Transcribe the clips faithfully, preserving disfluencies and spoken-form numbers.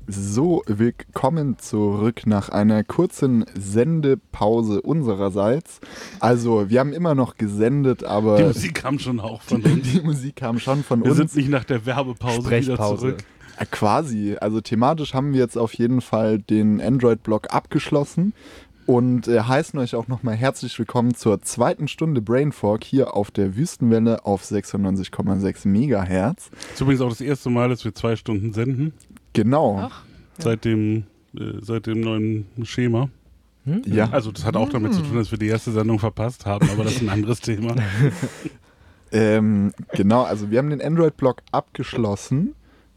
So, willkommen zurück nach einer kurzen Sendepause unsererseits. Also, wir haben immer noch gesendet, aber... Die Musik kam schon auch von uns. Die Musik kam schon von wir uns. Wir sind nicht nach der Werbepause wieder zurück. Ja, quasi. Also thematisch haben wir jetzt auf jeden Fall den Android-Blog abgeschlossen und äh, heißen euch auch nochmal herzlich willkommen zur zweiten Stunde Brainfork hier auf der Wüstenwelle auf sechsundneunzig Komma sechs Megahertz. Das ist übrigens auch das erste Mal, dass wir zwei Stunden senden. Genau. Ach, ja. Seit dem, äh, seit dem neuen Schema. Hm? Ja. Also das hat auch damit hm. zu tun, dass wir die erste Sendung verpasst haben, aber das ist ein anderes Thema. ähm, genau, also wir haben den Android-Blog abgeschlossen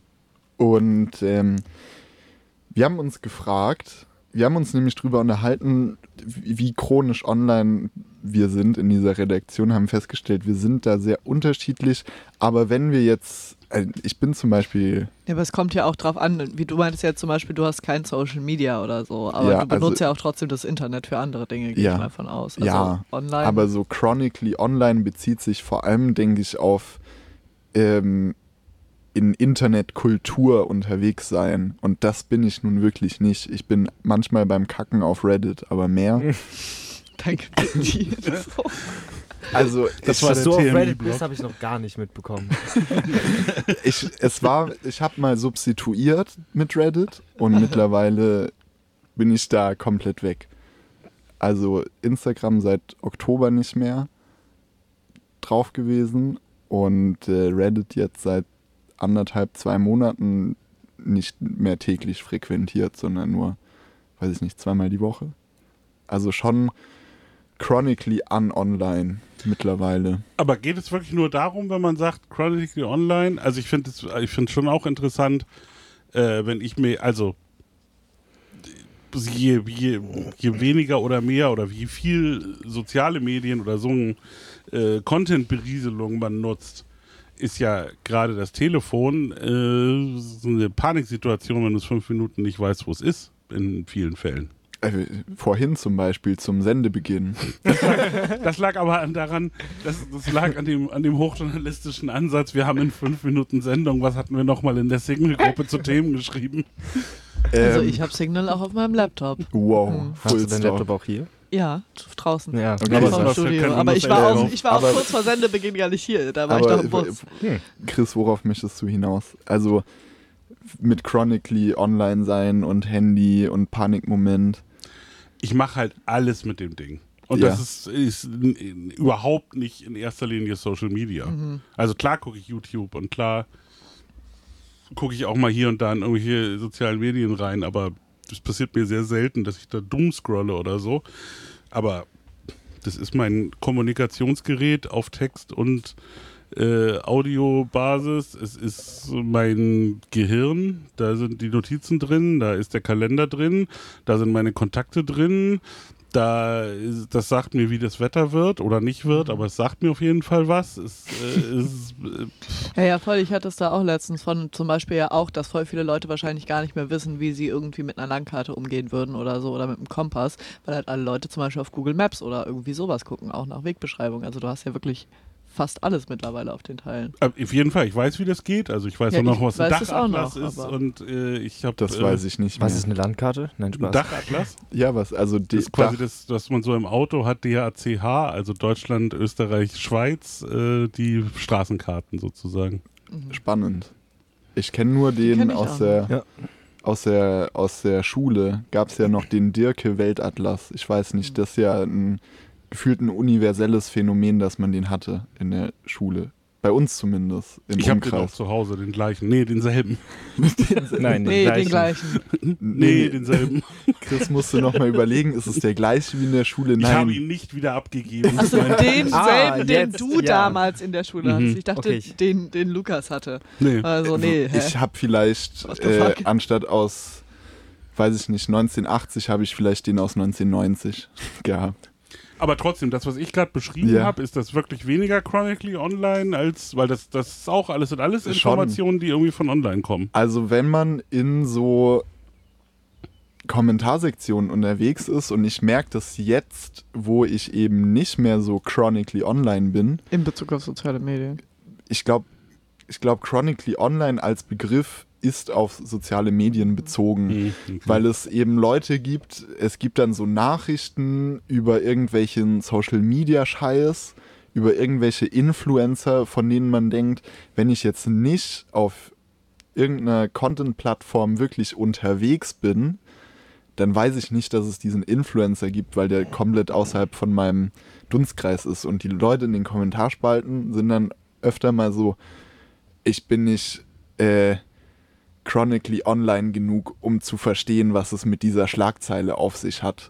und ähm, wir haben uns gefragt, wir haben uns nämlich drüber unterhalten, wie, wie chronisch online wir sind in dieser Redaktion, haben festgestellt, wir sind da sehr unterschiedlich, aber wenn wir jetzt, also ich bin zum Beispiel... Ja, aber es kommt ja auch drauf an, wie du meintest ja zum Beispiel, du hast kein Social Media oder so, aber ja, du benutzt also, ja auch trotzdem das Internet für andere Dinge, gehe ja, ich mal von aus. Also ja, online. Aber so chronically online bezieht sich vor allem, denke ich, auf ähm, in Internetkultur unterwegs sein und das bin ich nun wirklich nicht. Ich bin manchmal beim Kacken auf Reddit, aber mehr... Danke für die Info. Also, das ich, war dass du auf Reddit bist, habe ich noch gar nicht mitbekommen. ich, es war, ich habe mal substituiert mit Reddit und mittlerweile bin ich da komplett weg. Also Instagram seit Oktober nicht mehr drauf gewesen und äh, Reddit jetzt seit anderthalb, zwei Monaten nicht mehr täglich frequentiert, sondern nur, weiß ich nicht, zweimal die Woche. Also schon chronically un-online mittlerweile. Aber geht es wirklich nur darum, wenn man sagt chronically online? Also ich finde es ich finde schon auch interessant, äh, wenn ich mir, also je, je, je weniger oder mehr oder wie viel soziale Medien oder so ein äh, Content-Berieselung man nutzt, ist ja gerade das Telefon äh, so eine Paniksituation, wenn du es fünf Minuten nicht weißt, wo es ist, in vielen Fällen. Vorhin zum Beispiel zum Sendebeginn. Das lag, das lag aber daran, das, das lag an dem, an dem hochjournalistischen Ansatz. Wir haben in fünf Minuten Sendung, was hatten wir nochmal in der Signal-Gruppe zu Themen geschrieben? Also Ähm, ich habe Signal auch auf meinem Laptop. Wow. Hm. Hast du deinen Laptop auch hier? Ja, draußen. Ja, okay. Aber, Aber, Studio. aber ich war auch, ich war auch aber, kurz vor Sendebeginn gar nicht hier. Da war ich aber, doch im Bus. Hm. Chris, worauf möchtest du hinaus? Also mit chronically online sein und Handy und Panikmoment. Ich mache halt alles mit dem Ding. Und ja. das ist, ist n- n- überhaupt nicht in erster Linie Social Media. Mhm. Also klar gucke ich YouTube und klar gucke ich auch mal hier und da in irgendwelche sozialen Medien rein, aber das passiert mir sehr selten, dass ich da dumm scrolle oder so. Aber das ist mein Kommunikationsgerät auf Text und äh, Audiobasis. Es ist mein Gehirn, da sind die Notizen drin, da ist der Kalender drin, da sind meine Kontakte drin. Da ist, das sagt mir, wie das Wetter wird oder nicht wird, aber es sagt mir auf jeden Fall was. Es, äh, es, äh, Ja, ja, voll. Ich hatte es da auch letztens von zum Beispiel ja auch, dass voll viele Leute wahrscheinlich gar nicht mehr wissen, wie sie irgendwie mit einer Landkarte umgehen würden oder so oder mit einem Kompass, weil halt alle Leute zum Beispiel auf Google Maps oder irgendwie sowas gucken, auch nach Wegbeschreibung. Also du hast ja wirklich fast alles mittlerweile auf den Teilen. auf jeden Fall, ich weiß, wie das geht. Also ich weiß Ja, auch noch, ich was ein weiß das auch Dachatlas noch, ist aber- und äh, ich habe Das äh, weiß ich nicht mehr. Was ist eine Landkarte? Nein, ein Spaß. Dachatlas. Ja, was? Also Das die, ist quasi Dach- das, was man so im Auto hat, D A C H, also Deutschland, Österreich, Schweiz, äh, die Straßenkarten sozusagen. spannend. Ich kenne nur den kenn ich aus auch. der, Ja. aus der aus der Schule. Gab es ja noch den Dirke Weltatlas. Ich weiß nicht, das ist ja ein gefühlt ein universelles Phänomen, dass man den hatte in der Schule. Bei uns zumindest, im Ich habe den auch Umkreis. zu Hause, den gleichen. Nee, denselben. Nein, Nee, den gleichen. Nee, denselben. Chris musste nochmal überlegen, ist es der gleiche wie in der Schule? Ich habe Nein. ihn nicht wieder abgegeben. Achso, denselben, Ah, den jetzt, du ja. damals in der Schule Mhm. hattest. Ich dachte, Okay. den, den Lukas hatte. Nee. Also nee, hä? Ich habe vielleicht, What the äh, fuck? anstatt aus, weiß ich nicht, neunzehnhundertachtzig, habe ich vielleicht den aus neunzehnhundertneunzig gehabt. Aber trotzdem, das, was ich gerade beschrieben Ja. habe, ist das wirklich weniger chronically online, als, weil das, das ist auch alles, sind alles Schon. Informationen, die irgendwie von online kommen. Also wenn man in so Kommentarsektionen unterwegs ist und ich merke das jetzt, wo ich eben nicht mehr so chronically online bin, In Bezug auf soziale Medien. ich glaube, ich glaube chronically online als Begriff ist auf soziale Medien bezogen, Mhm, okay. weil es eben Leute gibt, es gibt dann so Nachrichten über irgendwelchen Social-Media-Scheiß, über irgendwelche Influencer, von denen man denkt, wenn ich jetzt nicht auf irgendeiner Content-Plattform wirklich unterwegs bin, dann weiß ich nicht, dass es diesen Influencer gibt, weil der komplett außerhalb von meinem Dunstkreis ist. Und die Leute in den Kommentarspalten sind dann öfter mal so, ich bin nicht äh, chronically online genug, um zu verstehen, was es mit dieser Schlagzeile auf sich hat.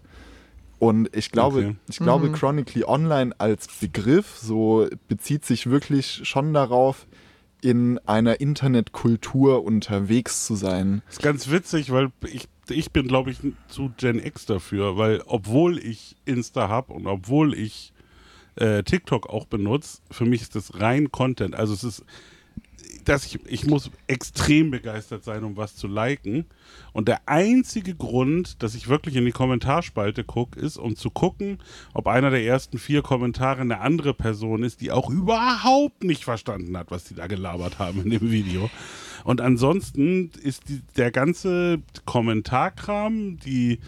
Und ich glaube, Okay. ich glaube, Mhm. chronically online als Begriff so bezieht sich wirklich schon darauf, in einer Internetkultur unterwegs zu sein. ist ganz witzig, weil ich, ich bin, glaube ich, zu Gen X dafür, weil obwohl ich Insta habe und obwohl ich äh, TikTok auch benutze, für mich ist das rein Content. Also es ist, dass ich, ich muss extrem begeistert sein, um was zu liken. Und der einzige Grund, dass ich wirklich in die Kommentarspalte gucke, ist, um zu gucken, ob einer der ersten vier Kommentare eine andere Person ist, die auch überhaupt nicht verstanden hat, was die da gelabert haben in dem Video. Und ansonsten ist die, der ganze Kommentarkram, die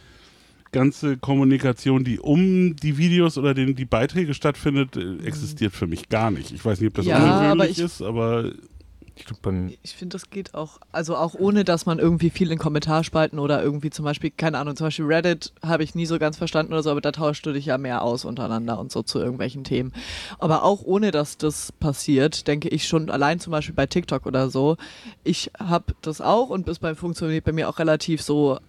ganze Kommunikation, die um die Videos oder den, die Beiträge stattfindet, äh, existiert für mich gar nicht. Ich weiß nicht, ob das Ja, aber ungewöhnlich ich- ist, aber Ich glaube, beim Ich finde, das geht auch, also auch ohne, dass man irgendwie viel in Kommentarspalten oder irgendwie zum Beispiel, keine Ahnung, zum Beispiel Reddit habe ich nie so ganz verstanden oder so, aber da tauschst du dich ja mehr aus untereinander und so zu irgendwelchen Themen. Aber auch ohne, dass das passiert, denke ich schon, allein zum Beispiel bei TikTok oder so, ich habe das auch und bis beim funktioniert bei mir auch relativ so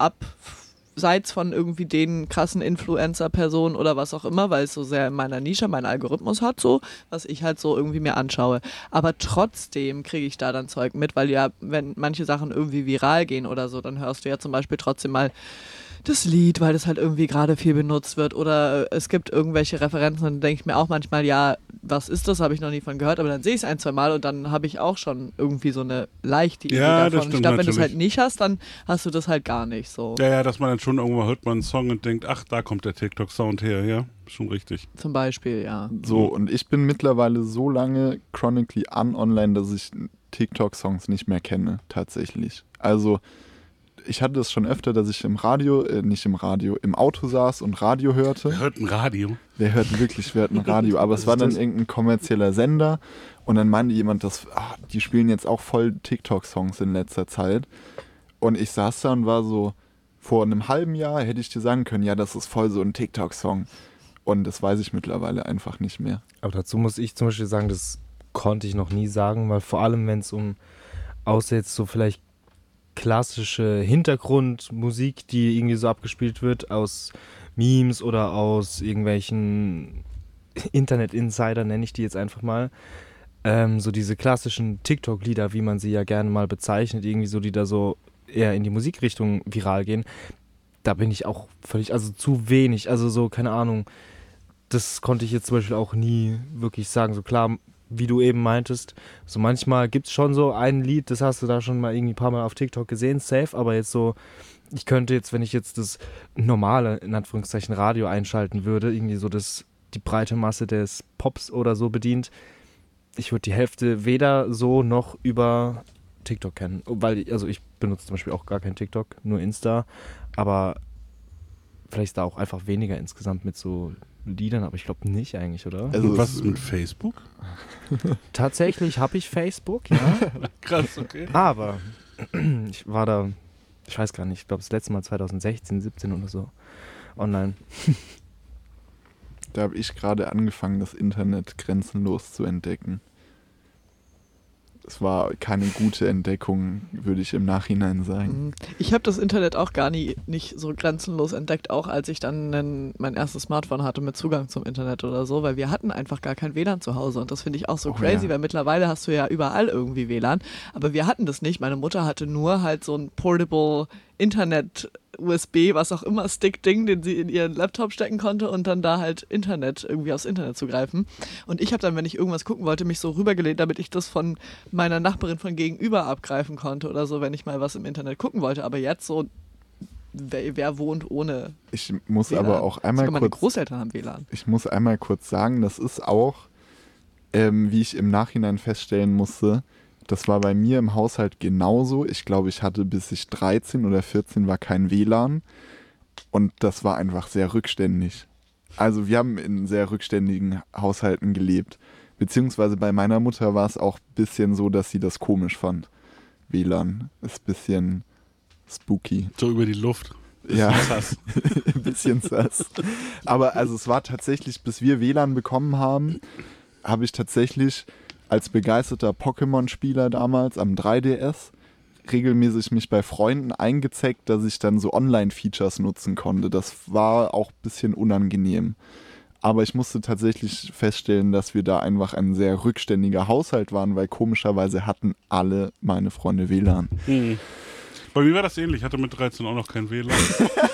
abseits von irgendwie den krassen Influencer-Personen oder was auch immer, weil es so sehr in meiner Nische, meinen Algorithmus hat, so, was ich halt so irgendwie mir anschaue. Aber trotzdem kriege ich da dann Zeug mit, weil ja, wenn manche Sachen irgendwie viral gehen oder so, dann hörst du ja zum Beispiel trotzdem mal das Lied, weil das halt irgendwie gerade viel benutzt wird oder es gibt irgendwelche Referenzen, dann denke ich mir auch manchmal, ja, was ist das, habe ich noch nie von gehört, aber dann sehe ich es ein, zwei Mal und dann habe ich auch schon irgendwie so eine leichte Idee Ja, das davon. Ich stimmt glaube, wenn du es natürlich. halt nicht hast, dann hast du das halt gar nicht so. ja, ja, dass man dann schon irgendwann hört man einen Song und denkt, ach, da kommt der TikTok-Sound her, ja, schon richtig. Zum Beispiel, ja. So, und ich bin mittlerweile so lange chronically un online, dass ich TikTok-Songs nicht mehr kenne, tatsächlich. Also, ich hatte es schon öfter, dass ich im Radio, äh, nicht im Radio, im Auto saß und Radio hörte. Wer hört ein Radio? Wer hört wirklich, wer hört ein Radio? Aber es war dann irgendein kommerzieller Sender und dann meinte jemand, dass, ach, die spielen jetzt auch voll TikTok-Songs in letzter Zeit. Und ich saß da und war so, vor einem halben Jahr hätte ich dir sagen können, ja, das ist voll so ein TikTok-Song. Und das weiß ich mittlerweile einfach nicht mehr. Aber dazu muss ich zum Beispiel sagen, das konnte ich noch nie sagen, weil vor allem, wenn es um, außer jetzt so vielleicht klassische Hintergrundmusik, die irgendwie so abgespielt wird aus Memes oder aus irgendwelchen Internet-Insider, nenne ich die jetzt einfach mal, ähm, so diese klassischen TikTok-Lieder, wie man sie ja gerne mal bezeichnet, irgendwie so, die da so eher in die Musikrichtung viral gehen, da bin ich auch völlig, also zu wenig, also so, keine Ahnung, das konnte ich jetzt zum Beispiel auch nie wirklich sagen, so klar, wie du eben meintest, so manchmal gibt es schon so ein Lied, das hast du da schon mal irgendwie ein paar Mal auf TikTok gesehen, safe, aber jetzt so, ich könnte jetzt, wenn ich jetzt das normale, in Anführungszeichen, Radio einschalten würde, irgendwie so das, die breite Masse des Pops oder so bedient, ich würde die Hälfte weder so noch über TikTok kennen, weil, also ich benutze zum Beispiel auch gar kein TikTok, nur Insta, aber vielleicht ist da auch einfach weniger insgesamt mit so Liedern, aber ich glaube nicht eigentlich, oder? Also Und was es- ist mit Facebook? Tatsächlich habe ich Facebook, ja, Krass, okay. aber ich war da, ich weiß gar nicht, ich glaube das letzte Mal zwanzig sechzehn, siebzehn oder so online. Da habe ich gerade angefangen, das Internet grenzenlos zu entdecken. Es war keine gute Entdeckung, würde ich im Nachhinein sagen. Ich habe das Internet auch gar nie nicht so grenzenlos entdeckt, auch als ich dann einen, mein erstes Smartphone hatte mit Zugang zum Internet oder so, weil wir hatten einfach gar kein W L A N zu Hause und das finde ich auch so Oh crazy, ja. weil mittlerweile hast du ja überall irgendwie W L A N, aber wir hatten das nicht. Meine Mutter hatte nur halt so ein Portable Internet U S B, was auch immer, Stick-Ding, den sie in ihren Laptop stecken konnte und dann da halt Internet, irgendwie aufs Internet zugreifen. Und ich habe dann, wenn ich irgendwas gucken wollte, mich so rübergelehnt, damit ich das von meiner Nachbarin von gegenüber abgreifen konnte oder so, wenn ich mal was im Internet gucken wollte. Aber jetzt so, wer, wer wohnt ohne Ich muss W L A N? aber auch einmal Sogar meine kurz, Großeltern haben W L A N. ich muss einmal kurz sagen, das ist auch, ähm, wie ich im Nachhinein feststellen musste, Das war bei mir im Haushalt genauso. Ich glaube, ich hatte bis ich dreizehn oder vierzehn war kein W L A N und das war einfach sehr rückständig. Also wir haben in sehr rückständigen Haushalten gelebt. Beziehungsweise bei meiner Mutter war es auch ein bisschen so, dass sie das komisch fand. W L A N ist ein bisschen spooky. So über die Luft. Ja, Sass. ein bisschen sass. Aber also es war tatsächlich, bis wir W L A N bekommen haben, habe ich tatsächlich als begeisterter Pokémon-Spieler damals am drei D S regelmäßig mich bei Freunden eingezeckt, dass ich dann so Online-Features nutzen konnte. Das war auch ein bisschen unangenehm. Aber ich musste tatsächlich feststellen, dass wir da einfach ein sehr rückständiger Haushalt waren, weil komischerweise hatten alle meine Freunde W L A N. Hm. Bei mir war das ähnlich. Ich hatte mit dreizehn auch noch kein W L A N.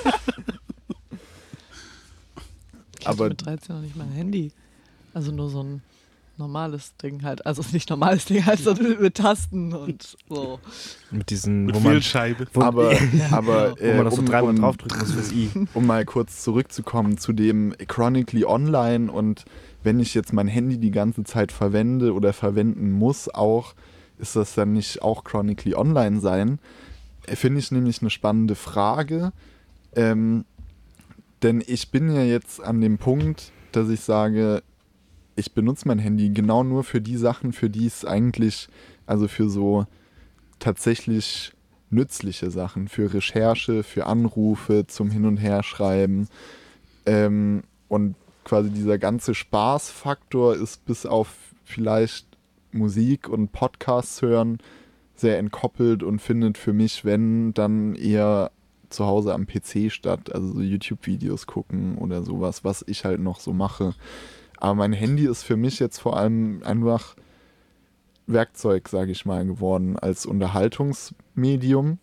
Ich hatte Aber- mit dreizehn noch nicht mal ein Handy. Also nur so ein normales Ding halt. Also nicht normales Ding, halt so mit Tasten und so. Mit diesen, Mit wo man, Fehlscheibe. wo, Aber, aber wo man äh, noch so um, dreimal um, draufdrücken muss fürs I. um mal kurz zurückzukommen zu dem Chronically Online und wenn ich jetzt mein Handy die ganze Zeit verwende oder verwenden muss auch, ist das dann nicht auch Chronically Online sein? Finde ich nämlich eine spannende Frage, ähm, denn ich bin ja jetzt an dem Punkt, dass ich sage, ich benutze mein Handy genau nur für die Sachen, für die es eigentlich, also für so tatsächlich nützliche Sachen, für Recherche, für Anrufe, zum Hin- und Herschreiben. Ähm, und quasi dieser ganze Spaßfaktor ist bis auf vielleicht Musik und Podcasts hören sehr entkoppelt und findet für mich, wenn, dann eher zu Hause am P C statt. Also so YouTube-Videos gucken oder sowas, was ich halt noch so mache. Aber mein Handy ist für mich jetzt vor allem einfach Werkzeug, sage ich mal, geworden als Unterhaltungsmedium.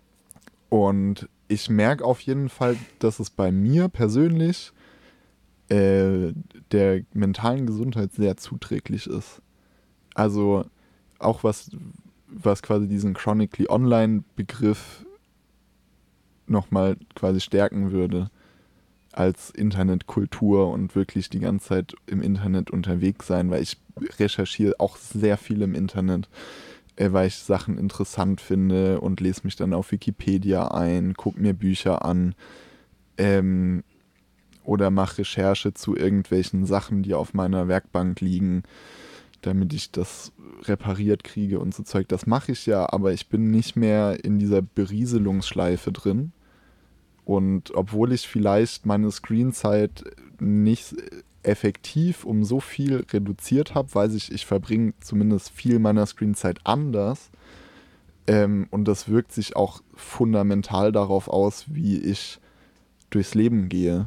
Und ich merke auf jeden Fall, dass es bei mir persönlich äh, der mentalen Gesundheit sehr zuträglich ist. Also auch was, was quasi diesen Chronically Online-Begriff nochmal quasi stärken würde als Internetkultur und wirklich die ganze Zeit im Internet unterwegs sein, weil ich recherchiere auch sehr viel im Internet, äh, weil ich Sachen interessant finde und lese mich dann auf Wikipedia ein, gucke mir Bücher an ähm, oder mache Recherche zu irgendwelchen Sachen, die auf meiner Werkbank liegen, damit ich das repariert kriege und so Zeug. Das mache ich ja, aber ich bin nicht mehr in dieser Berieselungsschleife drin. Und obwohl ich vielleicht meine Screenzeit nicht effektiv um so viel reduziert habe, weiß ich, ich verbringe zumindest viel meiner Screenzeit anders. Ähm, und das wirkt sich auch fundamental darauf aus, wie ich durchs Leben gehe.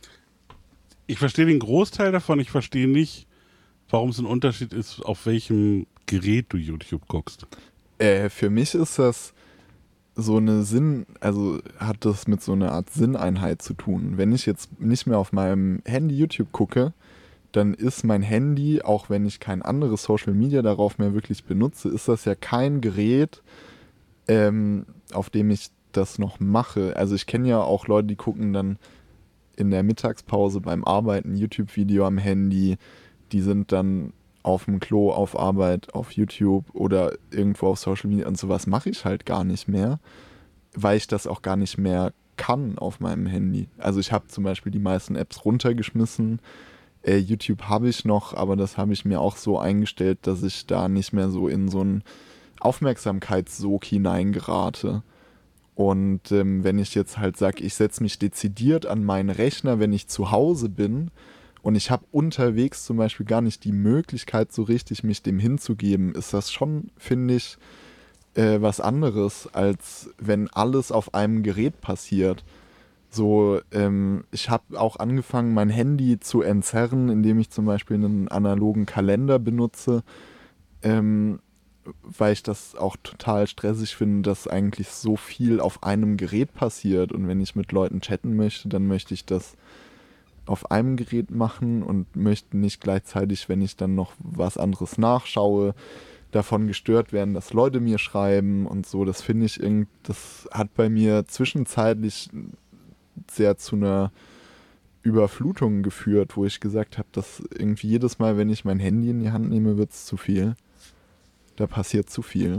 Ich verstehe den Großteil davon. Ich verstehe nicht, warum es ein Unterschied ist, auf welchem Gerät du YouTube guckst. Äh, für mich ist das so eine Sinn, also hat das mit so einer Art Sinneinheit zu tun. Wenn ich jetzt nicht mehr auf meinem Handy YouTube gucke, dann ist mein Handy, auch wenn ich kein anderes Social Media darauf mehr wirklich benutze, ist das ja kein Gerät, ähm, auf dem ich das noch mache. Also ich kenne ja auch Leute, die gucken dann in der Mittagspause beim Arbeiten YouTube-Video am Handy, die sind dann auf dem Klo, auf Arbeit, auf YouTube oder irgendwo auf Social Media und sowas mache ich halt gar nicht mehr, weil ich das auch gar nicht mehr kann auf meinem Handy. Also ich habe zum Beispiel die meisten Apps runtergeschmissen, äh, YouTube habe ich noch, aber das habe ich mir auch so eingestellt, dass ich da nicht mehr so in so einen Aufmerksamkeitssog hineingerate. Und ähm, wenn ich jetzt halt sage, ich setze mich dezidiert an meinen Rechner, wenn ich zu Hause bin, und ich habe unterwegs zum Beispiel gar nicht die Möglichkeit, so richtig mich dem hinzugeben, ist das schon, finde ich, äh, was anderes, als wenn alles auf einem Gerät passiert. So, ähm, ich habe auch angefangen, mein Handy zu entzerren, indem ich zum Beispiel einen analogen Kalender benutze, ähm, weil ich das auch total stressig finde, dass eigentlich so viel auf einem Gerät passiert. Und wenn ich mit Leuten chatten möchte, dann möchte ich das auf einem Gerät machen und möchte nicht gleichzeitig, wenn ich dann noch was anderes nachschaue, davon gestört werden, dass Leute mir schreiben und so. Das finde ich, irgend, das hat bei mir zwischenzeitlich sehr zu einer Überflutung geführt, wo ich gesagt habe, dass irgendwie jedes Mal, wenn ich mein Handy in die Hand nehme, wird es zu viel. Da passiert zu viel.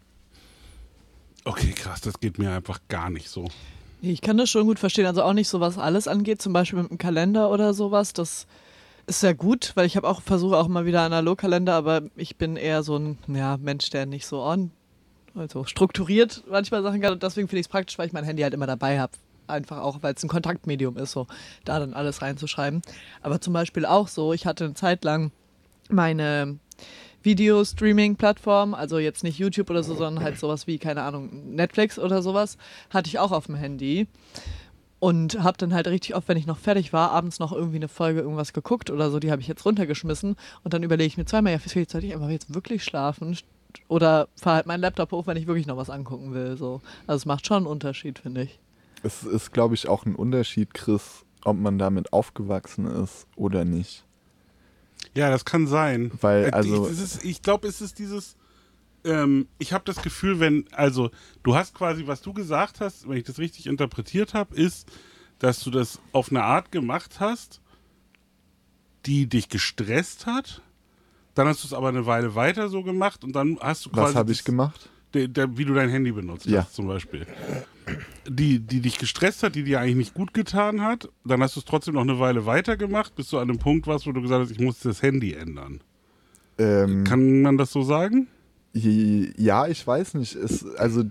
Okay, krass, das geht mir einfach gar nicht so. Ich kann das schon gut verstehen. Also auch nicht so, was alles angeht, zum Beispiel mit dem Kalender oder sowas. Das ist sehr gut, weil ich habe auch versuche auch mal wieder Analogkalender, aber ich bin eher so ein ja, Mensch, der nicht so on, also strukturiert manchmal Sachen kann. Und deswegen finde ich es praktisch, weil ich mein Handy halt immer dabei habe. Einfach auch, weil es ein Kontaktmedium ist, so da dann alles reinzuschreiben. Aber zum Beispiel auch so, ich hatte eine Zeit lang meine Video-Streaming-Plattform, also jetzt nicht YouTube oder so, sondern halt sowas wie, keine Ahnung, Netflix oder sowas, hatte ich auch auf dem Handy. Und habe dann halt richtig oft, wenn ich noch fertig war, abends noch irgendwie eine Folge irgendwas geguckt oder so, die habe ich jetzt runtergeschmissen. Und dann überlege ich mir zweimal, ja, vielleicht sollte ich einfach jetzt wirklich schlafen oder fahre halt meinen Laptop hoch, wenn ich wirklich noch was angucken will. So. Also es macht schon einen Unterschied, finde ich. Es ist, glaube ich, auch ein Unterschied, Chris, ob man damit aufgewachsen ist oder nicht. Ja, das kann sein. Weil, also ich, ist, ich glaube, es ist dieses, ähm, ich habe das Gefühl, wenn, also du hast quasi, was du gesagt hast, wenn ich das richtig interpretiert habe, ist, dass du das auf eine Art gemacht hast, die dich gestresst hat. Dann hast du es aber eine Weile weiter so gemacht und dann hast du quasi... Was habe ich gemacht? Der, der, wie du dein Handy benutzt ja. hast zum Beispiel. Die, die dich gestresst hat, die dir eigentlich nicht gut getan hat, dann hast du es trotzdem noch eine Weile weitergemacht, bis du an einem Punkt warst, wo du gesagt hast, ich muss das Handy ändern. Ähm, Kann man das so sagen? Ja, ich weiß nicht. Es, also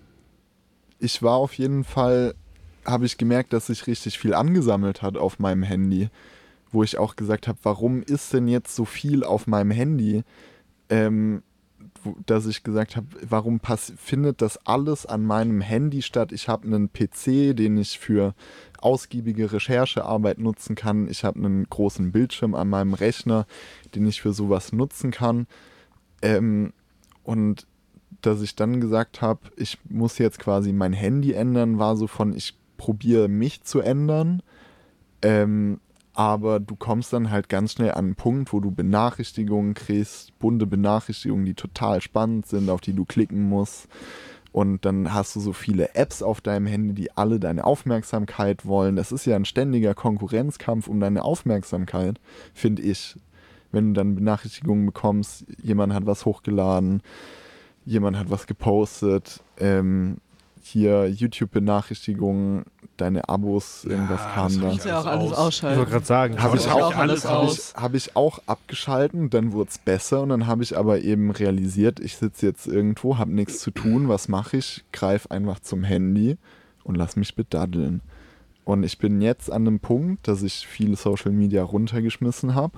ich war auf jeden Fall, habe ich gemerkt, dass sich richtig viel angesammelt hat auf meinem Handy, wo ich auch gesagt habe, warum ist denn jetzt so viel auf meinem Handy? Ähm, dass ich gesagt habe, warum pass- findet das alles an meinem Handy statt? Ich habe einen P C, den ich für ausgiebige Recherchearbeit nutzen kann. Ich habe einen großen Bildschirm an meinem Rechner, den ich für sowas nutzen kann. Ähm, und dass ich dann gesagt habe, ich muss jetzt quasi mein Handy ändern, war so von, ich probiere mich zu ändern. Ähm, aber du kommst dann halt ganz schnell an einen Punkt, wo du Benachrichtigungen kriegst, bunte Benachrichtigungen, die total spannend sind, auf die du klicken musst. Und dann hast du so viele Apps auf deinem Handy, die alle deine Aufmerksamkeit wollen. Das ist ja ein ständiger Konkurrenzkampf um deine Aufmerksamkeit, finde ich. Wenn du dann Benachrichtigungen bekommst, jemand hat was hochgeladen, jemand hat was gepostet, ähm, hier YouTube-Benachrichtigungen, deine Abos, irgendwas Ja, kam das da. hab Kannst ja auch alles Ich alles wollte ausschalten. gerade sagen, Habe ich, ich auch, auch alles hab aus. ich, hab ich auch abgeschalten, dann wurde es besser und dann habe ich aber eben realisiert, ich sitze jetzt irgendwo, habe nichts zu tun, was mache ich? Greif einfach zum Handy und lass mich bedaddeln. Und ich bin jetzt an einem Punkt, dass ich viele Social Media runtergeschmissen habe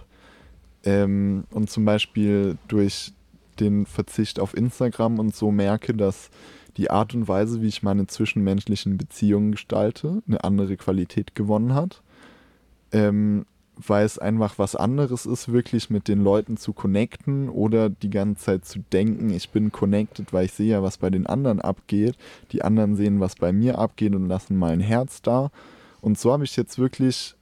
ähm, und zum Beispiel durch den Verzicht auf Instagram und so merke, dass die Art und Weise, wie ich meine zwischenmenschlichen Beziehungen gestalte, eine andere Qualität gewonnen hat. Ähm, weil es einfach was anderes ist, wirklich mit den Leuten zu connecten oder die ganze Zeit zu denken, ich bin connected, weil ich sehe ja, was bei den anderen abgeht. Die anderen sehen, was bei mir abgeht und lassen mal ein Herz da. Und so habe ich jetzt wirklich...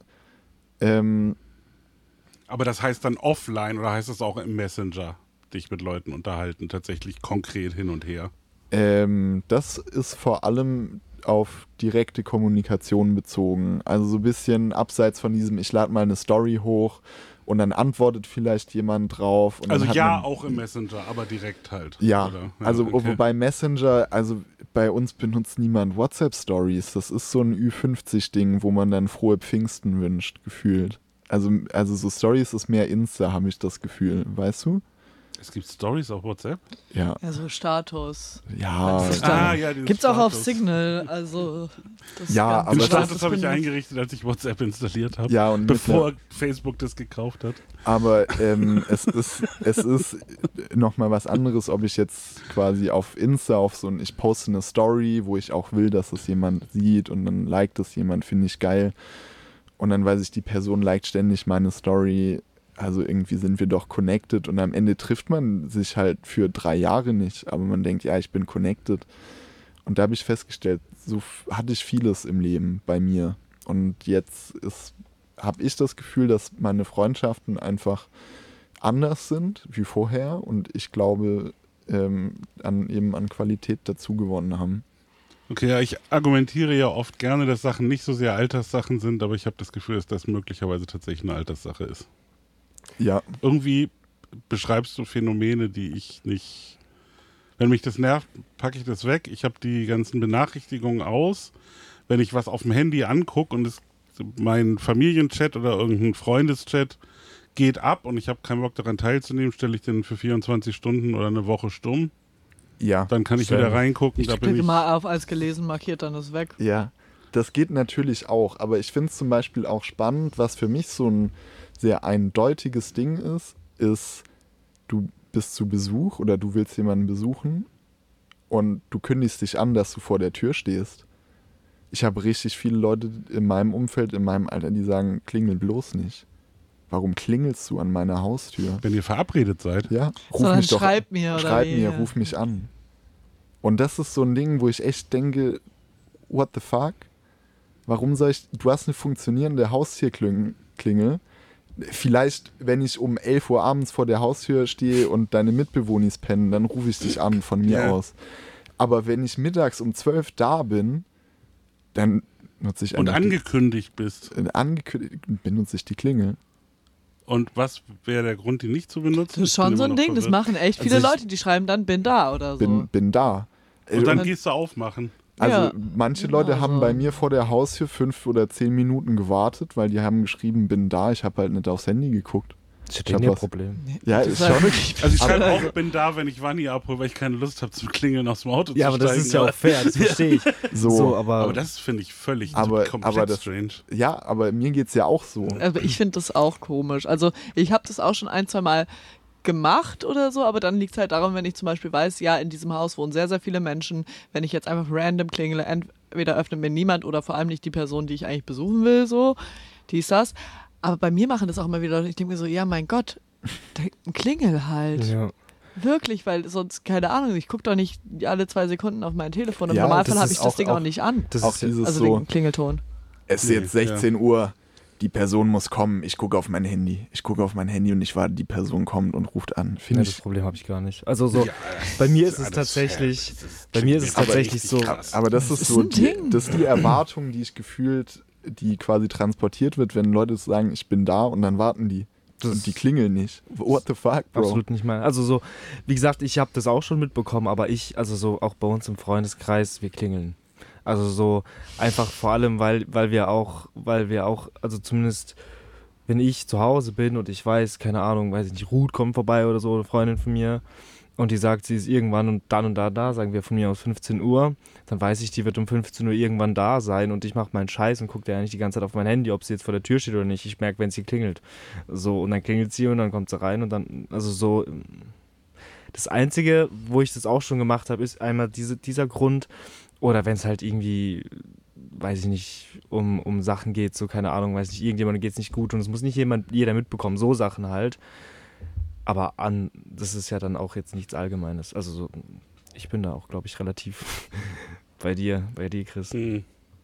Ähm, Aber das heißt dann offline oder heißt das auch im Messenger, dich mit Leuten unterhalten, tatsächlich konkret hin und her? Ähm, das ist vor allem auf direkte Kommunikation bezogen. Also so ein bisschen abseits von diesem, ich lade mal eine Story hoch und dann antwortet vielleicht jemand drauf. Und Also dann hat ja, man, auch im Messenger, aber direkt halt. Ja, oder? Ja, also okay. wobei Messenger, also bei uns benutzt niemand WhatsApp-Stories. Das ist so ein Ü fünfzig Ding, wo man dann frohe Pfingsten wünscht, gefühlt. Also, also so Stories ist mehr Insta, habe ich das Gefühl, weißt du? Es gibt Stories auf WhatsApp? Ja. Ja, so Status. Ja, Das ist Ah, dann- ja, dieses Gibt's auch auf Status. Signal, also das Ja, ganz aber Den das- Status habe ich benutzt. eingerichtet, als ich WhatsApp installiert habe. ja und Bevor Facebook das gekauft hat. Aber ähm, es ist, es ist nochmal was anderes, ob ich jetzt quasi auf Insta auf so ein, ich poste eine Story, wo ich auch will, dass es jemand sieht und dann liked es jemand, finde ich geil. Und dann weiß ich, die Person liked ständig meine Story, also irgendwie sind wir doch connected und am Ende trifft man sich halt für drei Jahre nicht, aber man denkt, ja, ich bin connected. Und da habe ich festgestellt, so f- hatte ich vieles im Leben bei mir. Und jetzt ist habe ich das Gefühl, dass meine Freundschaften einfach anders sind wie vorher und ich glaube, ähm, an, eben an Qualität dazu gewonnen haben. Okay, ja, ich argumentiere ja oft gerne, dass Sachen nicht so sehr Alterssachen sind, aber ich habe das Gefühl, dass das möglicherweise tatsächlich eine Alterssache ist. Ja, Irgendwie beschreibst du Phänomene, die ich nicht Wenn mich das nervt, packe ich das weg. Ich habe die ganzen Benachrichtigungen aus. Wenn ich was auf dem Handy angucke und es, mein Familienchat oder irgendein Freundeschat geht ab und ich habe keinen Bock daran teilzunehmen, stelle ich den für vierundzwanzig Stunden oder eine Woche stumm. Ja. Dann kann ich Stimmt. wieder reingucken. Ich Da bin klicke ich mal auf als gelesen, markiert, dann ist weg. Ja, das geht natürlich auch, aber ich finde es zum Beispiel auch spannend, was für mich so ein sehr eindeutiges Ding ist, ist, du bist zu Besuch oder du willst jemanden besuchen und du kündigst dich an, dass du vor der Tür stehst. Ich habe richtig viele Leute in meinem Umfeld, in meinem Alter, die sagen, klingel bloß nicht. Warum klingelst du an meiner Haustür? wenn ihr verabredet seid. Ja, ruf Sondern mich doch schreib mir oder Schreib wie? mir, ruf mich an. Und das ist so ein Ding, wo ich echt denke, what the fuck? Warum soll ich, du hast eine funktionierende Haustürklingel. Vielleicht, wenn ich um elf Uhr abends vor der Haustür stehe und deine Mitbewohner pennen, dann rufe ich dich an von mir Ja. aus. Aber wenn ich mittags um zwölf da bin, dann nutze ich Und einfach die, angekündigt bist. äh, angekündigt, benutze ich die Klingel. Und was wäre der Grund, die nicht zu benutzen? Das ist Ich bin schon so immer ein noch Ding, das verwirrt. machen echt viele Also ich- Leute, die schreiben dann, bin da oder so. Bin, bin da. Äh, Und dann Und- gehst du aufmachen. Also Ja, manche genau Leute haben so. bei mir vor der Haustür fünf oder zehn Minuten gewartet, weil die haben geschrieben, bin da. Ich habe halt nicht aufs Handy geguckt. Das ist Ich hab ja ein was- Problem. Ja, Das ist war schon. wirklich Also ich schreibe Also- auch, bin da, wenn ich Vanni abhole, weil ich keine Lust habe zum Klingeln aus dem Auto Ja, zu aber das steigen. ist ja auch fair, das verstehe ich. So. So, aber, Aber das finde ich völlig Aber- komplett aber das- strange. Ja, aber mir geht's ja auch so. Aber ich finde das auch komisch. Also ich habe das auch schon ein, zwei Mal gemacht oder so, aber dann liegt es halt daran, wenn ich zum Beispiel weiß, ja, in diesem Haus wohnen sehr, sehr viele Menschen. Wenn ich jetzt einfach random klingele, entweder öffnet mir niemand oder vor allem nicht die Person, die ich eigentlich besuchen will, so, dies, das. Aber bei mir machen das auch immer wieder Leute. Ich denke mir so, ja, mein Gott, da- klingel halt. ja. Wirklich, weil sonst, keine Ahnung, ich gucke doch nicht alle zwei Sekunden auf mein Telefon. Im Ja, Normalfall das habe ist ich das auch- Ding auch, auch- nicht an. Das Auch ist ja, dieses Also so, wegen Klingelton. es ist Nee, jetzt sechzehn Uhr, die Person muss kommen, ich gucke auf mein Handy. Ich gucke auf mein Handy und ich warte, die Person kommt und ruft an. ja, Finde das ich. Problem habe ich gar nicht. Also so, Ja, bei mir ist das es alles- tatsächlich, ja, das bei mir ist es klingt tatsächlich richtig so, krass. Aber das, Das ist ist so ein die, Ding. das ist die Erwartung, die ich gefühlt, die quasi transportiert wird, wenn Leute sagen, ich bin da und dann warten die. Das und die klingeln nicht. What the fuck, Bro? absolut nicht mal. Also so, wie gesagt, ich habe das auch schon mitbekommen, aber ich, also so auch bei uns im Freundeskreis, wir klingeln. Also so einfach vor allem, weil, weil wir auch, weil wir auch, also zumindest wenn ich zu Hause bin und ich weiß, keine Ahnung, weiß ich nicht, Ruth kommt vorbei oder so, eine Freundin von mir, und die sagt, sie ist irgendwann und dann und da da, sagen wir von mir aus fünfzehn Uhr, dann weiß ich, die wird um fünfzehn Uhr irgendwann da sein und ich mache meinen Scheiß und gucke ja nicht die ganze Zeit auf mein Handy, ob sie jetzt vor der Tür steht oder nicht. Ich merke, wenn sie klingelt. So, und dann klingelt sie und dann kommt sie rein und dann, also so, das Einzige, wo ich das auch schon gemacht habe, ist einmal diese, dieser Grund, oder wenn es halt irgendwie, weiß ich nicht, um, um Sachen geht, so keine Ahnung, weiß nicht, irgendjemandem geht es nicht gut und es muss nicht jemand, jeder mitbekommen, so Sachen halt. Aber an, das ist ja dann auch jetzt nichts Allgemeines. Also so, ich bin da auch, glaube ich, relativ bei dir, bei dir, Chris. Hm.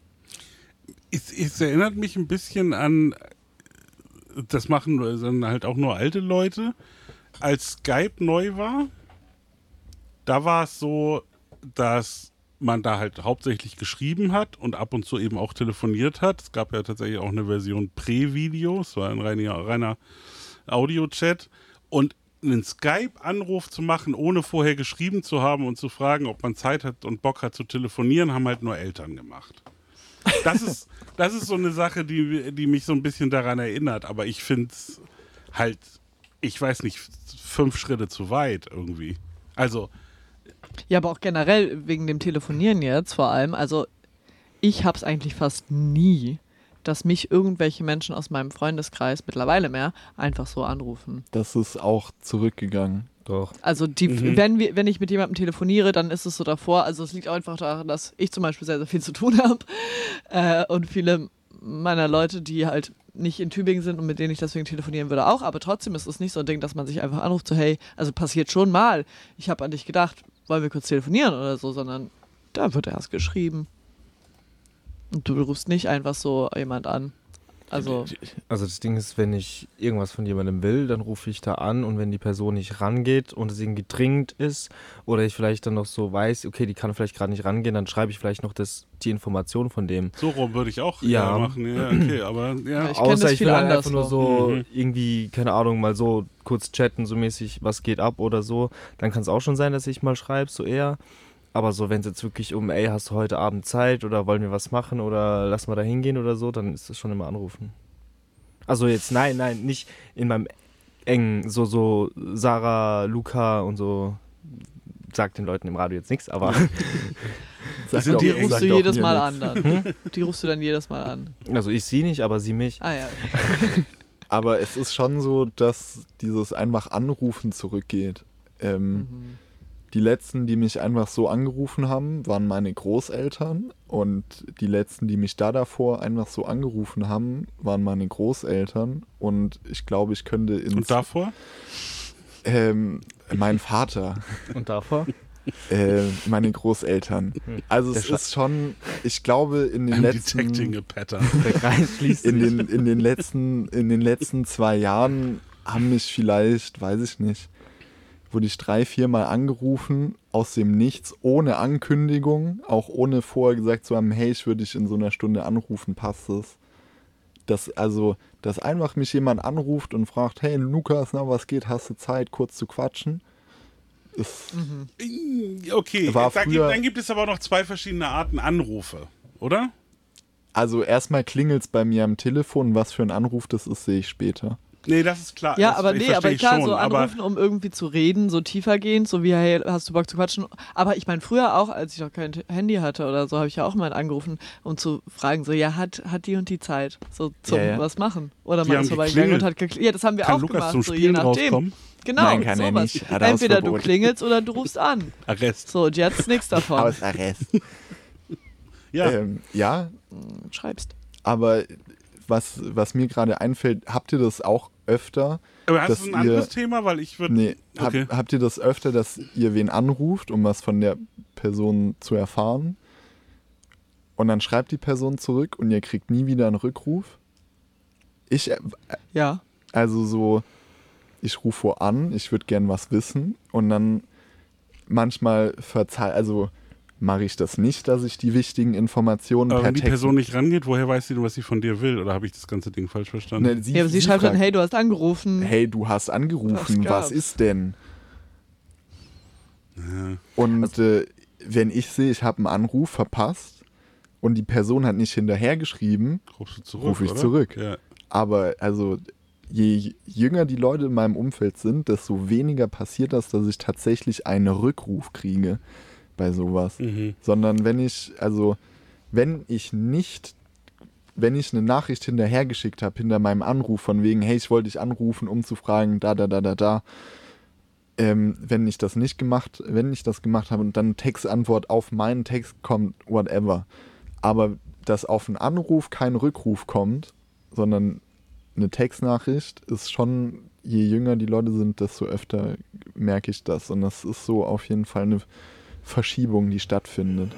Es, es erinnert mich ein bisschen an, das machen dann halt auch nur alte Leute. Als Skype neu war, da war es so, dass man da halt hauptsächlich geschrieben hat und ab und zu eben auch telefoniert hat. Es gab ja tatsächlich auch eine Version Prä-Video, es war ein reiner, reiner Audio-Chat. Und einen Skype-Anruf zu machen, ohne vorher geschrieben zu haben und zu fragen, ob man Zeit hat und Bock hat zu telefonieren, haben halt nur Eltern gemacht. Das ist, das ist so eine Sache, die, die mich so ein bisschen daran erinnert. Aber ich finde es halt, ich weiß nicht, fünf Schritte zu weit irgendwie. Also, Ja, aber auch generell wegen dem Telefonieren jetzt vor allem. Also ich habe es eigentlich fast nie, dass mich irgendwelche Menschen aus meinem Freundeskreis, mittlerweile mehr, einfach so anrufen. Das ist auch zurückgegangen. Doch. Also die, Mhm. wenn, wir, wenn ich mit jemandem telefoniere, dann ist es so davor. Also es liegt auch einfach daran, dass ich zum Beispiel sehr, sehr viel zu tun habe. Äh, und viele meiner Leute, die halt nicht in Tübingen sind und mit denen ich deswegen telefonieren würde, auch. Aber trotzdem ist es nicht so ein Ding, dass man sich einfach anruft, so hey, also passiert schon mal. Ich habe an dich gedacht, wollen wir kurz telefonieren oder so, sondern da wird erst geschrieben. Und du rufst nicht einfach so jemand an. Also, Also das Ding ist, wenn ich irgendwas von jemandem will, dann rufe ich da an und wenn die Person nicht rangeht und es irgendwie dringend ist oder ich vielleicht dann noch so weiß, okay, die kann vielleicht gerade nicht rangehen, dann schreibe ich vielleicht noch das, die Information von dem. So rum würde ich auch Ja. eher machen. Ja, okay, aber ja. Ja, ich kenn Außer das ich viel will halt anders einfach nur so. so Mhm. irgendwie, keine Ahnung, mal so kurz chatten, so mäßig, was geht ab oder so. Dann kann es auch schon sein, dass ich mal schreibe, so eher. Aber so, wenn es jetzt wirklich um, ey, hast du heute Abend Zeit oder wollen wir was machen oder lass mal da hingehen oder so, dann ist das schon immer anrufen. Also jetzt, nein, nein, nicht in meinem engen, so, so Sarah, Luca und so, sagt den Leuten im Radio jetzt nichts, aber Sag sind doch- die die sag rufst du doch jedes mir Mal nichts. an dann. Die rufst du dann jedes Mal an. also ich sie nicht, aber sie mich. Ah ja. Aber es ist schon so, dass dieses einfach Anrufen zurückgeht. Ähm, Mhm. Die letzten, die mich einfach so angerufen haben, waren meine Großeltern. Und die letzten, die mich da davor einfach so angerufen haben, waren meine Großeltern. Und ich glaube, ich könnte ins... Und davor? Ähm, mein Vater. Und davor? Äh, meine Großeltern. Also es Der ist schon, ich glaube, in den I'm letzten... detecting a pattern. Der Kreis schließt in sich. den, in den letzten, in den letzten zwei Jahren haben mich vielleicht, weiß ich nicht, wurde ich drei, viermal angerufen, aus dem Nichts, ohne Ankündigung, auch ohne vorher gesagt zu haben, hey, ich würde dich in so einer Stunde anrufen, passt es? Dass, also, dass einfach mich jemand anruft und fragt, hey Lukas, na, was geht, hast du Zeit, kurz zu quatschen? Ist, Okay, War da gibt, früher- dann gibt es aber auch noch zwei verschiedene Arten Anrufe, oder? also erstmal klingelt es bei mir am Telefon, was für ein Anruf das ist, sehe ich später. Nee, das ist klar. Ja, das, aber ich nee, versteh aber ich klar, schon, so aber anrufen, um irgendwie zu reden, so tiefergehend, so wie, hey, hast du Bock zu quatschen? Aber ich meine, früher auch, als ich noch kein Handy hatte oder so, habe ich ja auch mal angerufen, um zu fragen, so, ja, hat, hat die und die Zeit, so zum Ja, ja. was machen? Oder Die man haben ist vorbeigegangen und hat geklingelt. Ja, das haben wir kann auch Lukas gemacht, zum so je Spielen nachdem. rauskommen? Genau, Nein, kann er sowas. nicht. Hat Entweder du Hausverbot. klingelst oder du rufst an. Arrest. So, und jetzt nichts davon. Aus Arrest. Ja, ähm, ja, Schreibst. aber was, was mir gerade einfällt, habt ihr das auch öfter? aber hast dass du ein ihr- anderes Thema? Weil ich würde... Nee, hab, Okay. habt ihr das öfter, dass ihr wen anruft, um was von der Person zu erfahren? Und dann schreibt die Person zurück und ihr kriegt nie wieder einen Rückruf? Ich, äh, Ja. also so, ich rufe wo an, ich würde gern was wissen und dann manchmal verzeih, also mache ich das nicht, dass ich die wichtigen Informationen Aber per wenn die Text... Person nicht rangeht, woher weiß sie denn, was sie von dir will? Oder habe ich das ganze Ding falsch verstanden? Ne, sie, Ja, aber sie, schreibt dann, fragt, hey, du hast angerufen. hey, du hast angerufen, Was was, gab's? ist denn? Ja. Und äh, wenn ich sehe, ich habe einen Anruf verpasst und die Person hat nicht hinterhergeschrieben, Rufst du zurück, Ruf ich oder? zurück. Ja. aber also je jünger die Leute in meinem Umfeld sind, desto weniger passiert das, dass ich tatsächlich einen Rückruf kriege bei sowas. Mhm. Sondern wenn ich, also wenn ich nicht, wenn ich eine Nachricht hinterhergeschickt habe, hinter meinem Anruf von wegen, hey, ich wollte dich anrufen, um zu fragen, da, da, da, da, da, ähm, wenn ich das nicht gemacht, wenn ich das gemacht habe und dann Textantwort auf meinen Text kommt, whatever. Aber dass auf einen Anruf kein Rückruf kommt, sondern eine Textnachricht ist schon, je jünger die Leute sind, desto öfter merke ich das. Und das ist so auf jeden Fall eine Verschiebung, die stattfindet.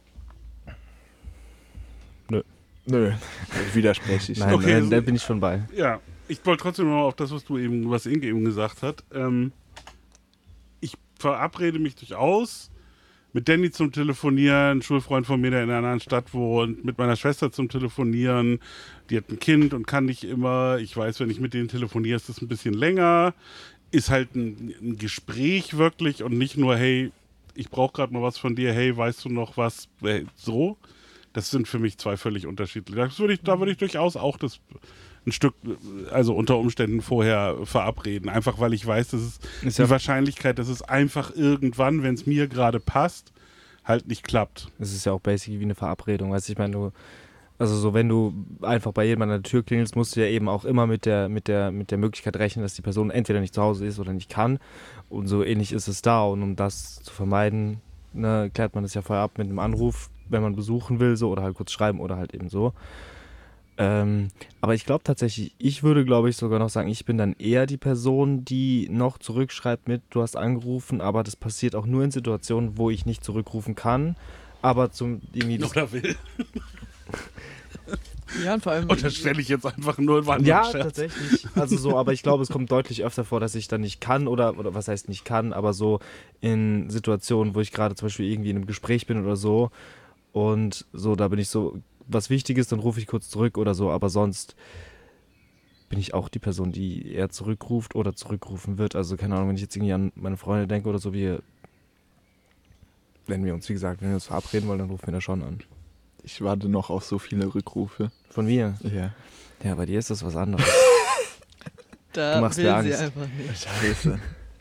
Nö. Nö, widerspreche ich. Nein, Okay, nein, so- da bin ich schon bei. Ja, ich wollte trotzdem noch auf das, was du eben, was Inge eben gesagt hat. Ähm, ich verabrede mich durchaus mit Danny zum Telefonieren, ein Schulfreund von mir, der in einer anderen Stadt wohnt, mit meiner Schwester zum Telefonieren. Die hat ein Kind und kann nicht immer. Ich weiß, wenn ich mit denen telefoniere, ist das ein bisschen länger. Ist halt ein, ein Gespräch wirklich und nicht nur, hey, ich brauche gerade mal was von dir, hey, weißt du noch was? Hey, so. Das sind für mich zwei völlig unterschiedliche. Das würde ich, da würde ich durchaus auch das ein Stück, also unter Umständen vorher verabreden. Einfach weil ich weiß, dass es Ist die ja- Wahrscheinlichkeit, dass es einfach irgendwann, wenn es mir gerade passt, halt nicht klappt. Es ist ja auch basic wie eine Verabredung. Weißt du, ich meine, du, also so, wenn du einfach bei jedem an der Tür klingelst, musst du ja eben auch immer mit der, mit der, mit der Möglichkeit rechnen, dass die Person entweder nicht zu Hause ist oder nicht kann. Und so ähnlich ist es da. Und um das zu vermeiden, ne, klärt man das ja vorher ab mit einem Anruf, wenn man besuchen will, so, oder halt kurz schreiben oder halt eben so. Ähm, aber ich glaube tatsächlich, ich würde, glaube ich, sogar noch sagen, ich bin dann eher die Person, die noch zurückschreibt mit, du hast angerufen, aber das passiert auch nur in Situationen, wo ich nicht zurückrufen kann. Aber zum irgendwie das, Oder will. Ja, und vor allem. Und das stelle ich jetzt einfach nur war nur Ja, ein Scherz. tatsächlich. Also so, aber ich glaube, es kommt deutlich öfter vor, dass ich dann nicht kann oder, oder was heißt nicht kann, aber so in Situationen, wo ich gerade zum Beispiel irgendwie in einem Gespräch bin oder so und so, da bin ich so, was wichtig ist, dann rufe ich kurz zurück oder so, aber sonst bin ich auch die Person, die eher zurückruft oder zurückgerufen wird. Also keine Ahnung, wenn ich jetzt irgendwie an meine Freunde denke oder so, wir, wenn wir uns, wie gesagt, wenn wir uns verabreden wollen, dann rufen wir da schon an. Ich warte noch auf so viele Rückrufe. Von mir? Ja. Ja, bei dir ist das was anderes. Da Du machst will mir sie Angst. einfach nicht. Scheiße.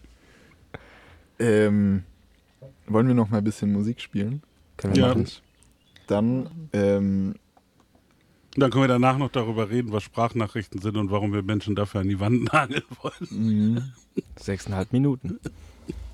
ähm, wollen wir noch mal ein bisschen Musik spielen? Können wir Ja. machen. Dann, ähm, Dann können wir danach noch darüber reden, was Sprachnachrichten sind und warum wir Menschen dafür an die Wand nageln wollen. mh, Sechseinhalb Minuten.